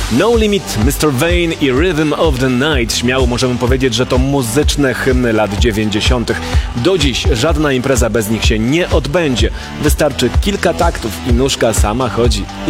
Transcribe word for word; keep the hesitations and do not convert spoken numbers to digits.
No Limit, mister Vain i Rhythm of the Night. Śmiało możemy powiedzieć, że to muzyczne hymny lat dziewięćdziesiątych. Do dziś żadna impreza bez nich się nie odbędzie. Wystarczy kilka taktów i nóżka sama chodzi.